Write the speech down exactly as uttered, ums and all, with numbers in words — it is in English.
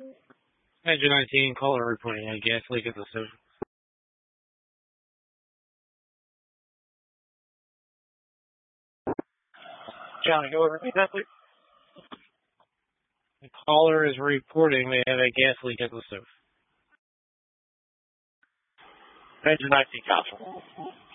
Engine nineteen, caller reporting a gas leak at the stove. Johnny, go over me that, please. The caller is reporting they have a gas leak at the stove. Engine nineteen, Council.